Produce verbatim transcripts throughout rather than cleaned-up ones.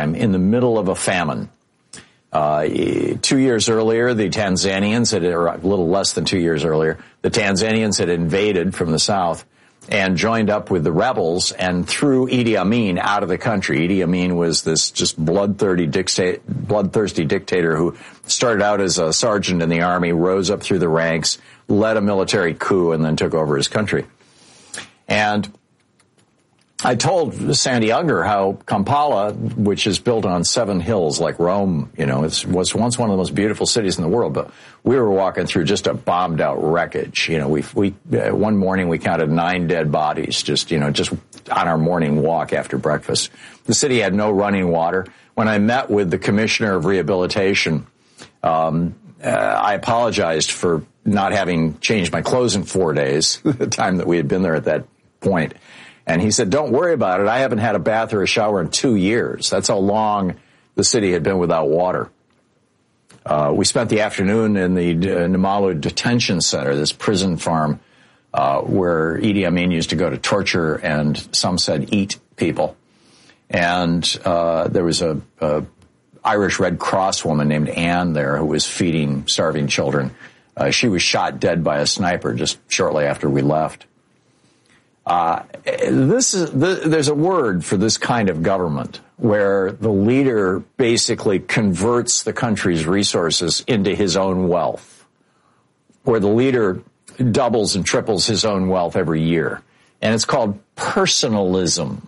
in the middle of a famine. Uh, two years earlier, the Tanzanians had, or a little less than two years earlier, the Tanzanians had invaded from the south and joined up with the rebels and threw Idi Amin out of the country. Idi Amin was this just bloodthirsty dictator, bloodthirsty dictator who started out as a sergeant in the army, rose up through the ranks, led a military coup, and then took over his country. And I told Sandy Unger how Kampala, which is built on seven hills like Rome, you know, it was once one of the most beautiful cities in the world, but we were walking through just a bombed out wreckage. You know, we, we, uh, one morning we counted nine dead bodies just, you know, just on our morning walk after breakfast. The city had no running water. When I met with the commissioner of rehabilitation, um, uh, I apologized for not having changed my clothes in four days, the time that we had been there at that point. And he said, don't worry about it. I haven't had a bath or a shower in two years. That's how long the city had been without water. Uh, we spent the afternoon in the uh, Namalu Detention Center, this prison farm, uh, where Idi Amin used to go to torture and some said eat people. And uh, there was a, a Irish Red Cross woman named Anne there who was feeding starving children. Uh, she was shot dead by a sniper just shortly after we left. Uh, this is, the, there's a word for this kind of government where the leader basically converts the country's resources into his own wealth, where the leader doubles and triples his own wealth every year. And it's called personalism,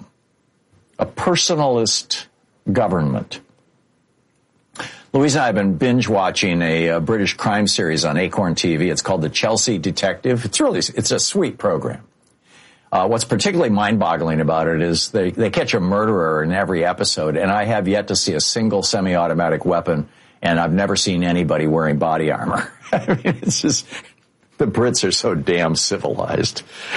a personalist government. Louise and I have been binge watching a, a British crime series on Acorn T V. It's called The Chelsea Detective. It's really, it's a sweet program. Uh, what's particularly mind-boggling about it is they, they catch a murderer in every episode, and I have yet to see a single semi-automatic weapon, and I've never seen anybody wearing body armor. I mean, it's just, the Brits are so damn civilized.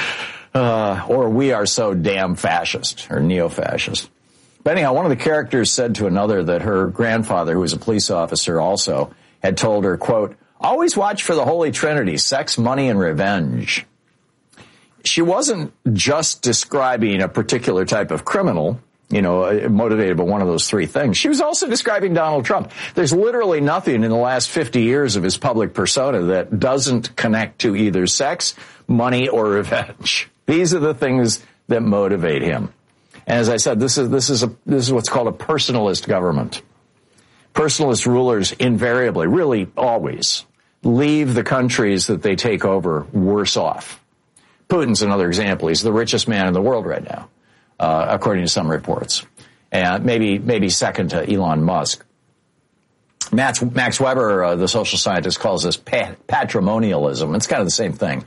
Uh, or we are so damn fascist, or neo-fascist. But anyhow, one of the characters said to another that her grandfather, who was a police officer also, had told her, quote, always watch for the Holy Trinity, sex, money, and revenge. She wasn't just describing a particular type of criminal, you know, motivated by one of those three things. She was also describing Donald Trump. There's literally nothing in the last fifty years of his public persona that doesn't connect to either sex, money, or revenge. These are the things that motivate him. And as I said, this is, this is a, this is what's called a personalist government. Personalist rulers invariably, really always, leave the countries that they take over worse off. Putin's another example. He's the richest man in the world right now, uh, according to some reports, and maybe maybe second to Elon Musk. Max, Max Weber, uh, the social scientist, calls this pat- patrimonialism. It's kind of the same thing.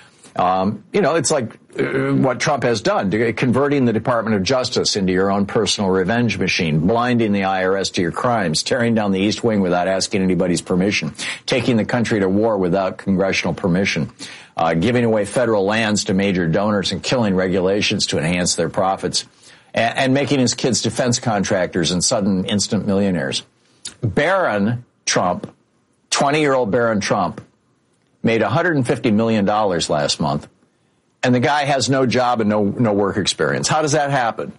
Um, you know, it's like uh, what Trump has done, converting the Department of Justice into your own personal revenge machine, blinding the I R S to your crimes, tearing down the East Wing without asking anybody's permission, taking the country to war without congressional permission, uh, giving away federal lands to major donors and killing regulations to enhance their profits, and, and making his kids defense contractors and sudden instant millionaires. Barron Trump, twenty-year-old Barron Trump, made one hundred fifty million dollars last month, and the guy has no job and no no work experience. How does that happen?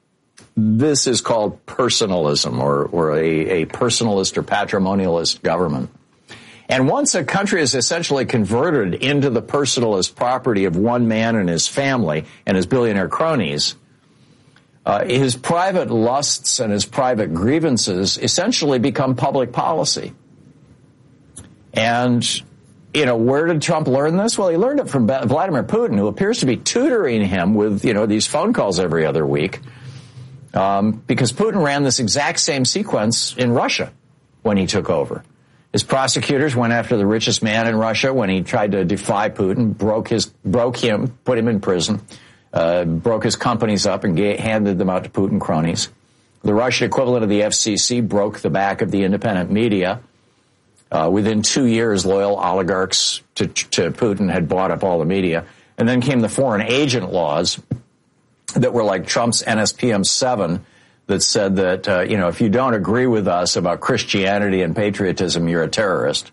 This is called personalism, or, or a, a personalist or patrimonialist government. And once a country is essentially converted into the personalist property of one man and his family and his billionaire cronies, uh, his private lusts and his private grievances essentially become public policy. And you know, where did Trump learn this? Well, he learned it from Vladimir Putin, who appears to be tutoring him with, you know, these phone calls every other week. Um, because Putin ran this exact same sequence in Russia when he took over. His prosecutors went after the richest man in Russia when he tried to defy Putin, broke his, broke him, put him in prison, uh, broke his companies up and gave, handed them out to Putin cronies. The Russian equivalent of the F C C broke the back of the independent media. Uh, within two years, loyal oligarchs to, to Putin had bought up all the media. And then came the foreign agent laws that were like Trump's N S P M seven that said that, uh, you know, if you don't agree with us about Christianity and patriotism, you're a terrorist.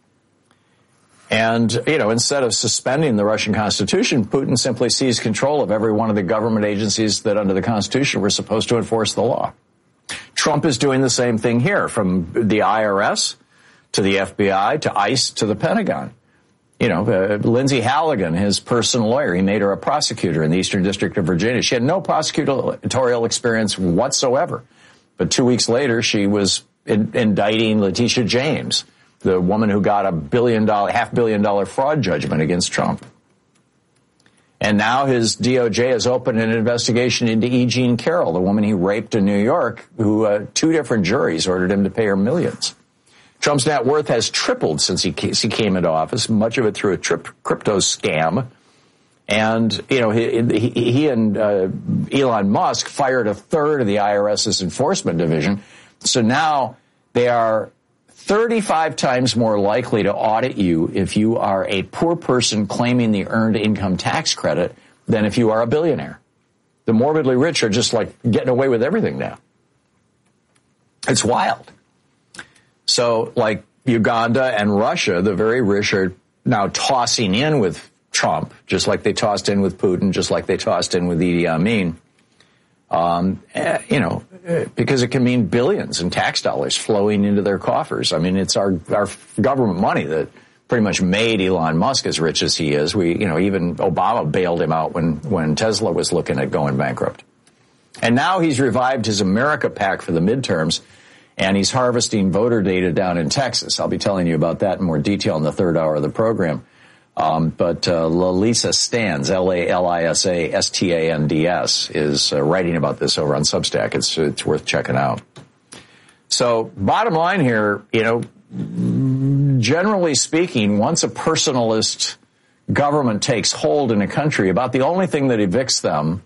And, you know, instead of suspending the Russian Constitution, Putin simply seized control of every one of the government agencies that under the Constitution were supposed to enforce the law. Trump is doing the same thing here, from the I R S to the F B I to ICE to the Pentagon. You know, uh, Lindsay Halligan, his personal lawyer, he made her a prosecutor in the Eastern District of Virginia. She had no prosecutorial experience whatsoever. But two weeks later, she was in, indicting Letitia James, the woman who got a billion dollar, half billion dollar fraud judgment against Trump. And now his D O J has opened an investigation into E. Jean Carroll, the woman he raped in New York, who uh, two different juries ordered him to pay her millions. Trump's net worth has tripled since he came into office, much of it through a trip, crypto scam. And, you know, he, he, he and uh, Elon Musk fired a third of the IRS's enforcement division. So now they are thirty-five times more likely to audit you if you are a poor person claiming the earned income tax credit than if you are a billionaire. The morbidly rich are just like getting away with everything now. It's wild. So, like Uganda and Russia, the very rich are now tossing in with Trump, just like they tossed in with Putin, just like they tossed in with Idi Amin, um, eh, you know, eh, because it can mean billions in tax dollars flowing into their coffers. I mean, it's our, our government money that pretty much made Elon Musk as rich as he is. We, you know, even Obama bailed him out when, when Tesla was looking at going bankrupt. And now he's revived his America PAC for the midterms. And he's harvesting voter data down in Texas. I'll be telling you about that in more detail in the third hour of the program. Um, but uh, Lalisa Stans, L A L I S A S T A N D S, is uh, writing about this over on Substack. It's it's worth checking out. So bottom line here, you know, generally speaking, once a personalist government takes hold in a country, about the only thing that evicts them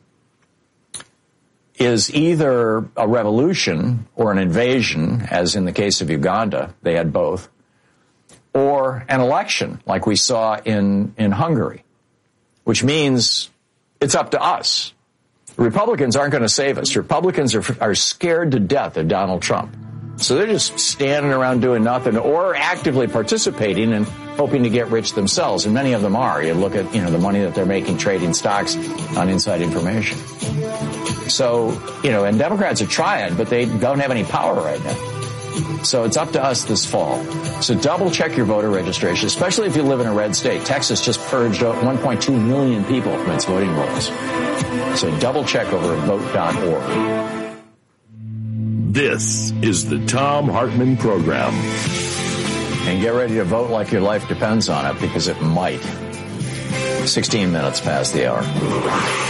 is either a revolution or an invasion, as in the case of Uganda, they had both, or an election, like we saw in, in Hungary, which means it's up to us. Republicans aren't going to save us. Republicans are, are scared to death of Donald Trump. So they're just standing around doing nothing or actively participating and hoping to get rich themselves. And many of them are. You look at, you know, the money that they're making trading stocks on inside information. So, you know, and Democrats are trying, but they don't have any power right now. So it's up to us this fall. So double check your voter registration, especially if you live in a red state. Texas just purged one point two million people from its voting rolls. So double check over at vote dot org. This is the Thom Hartmann Program. And get ready to vote like your life depends on it, because it might. sixteen minutes past the hour.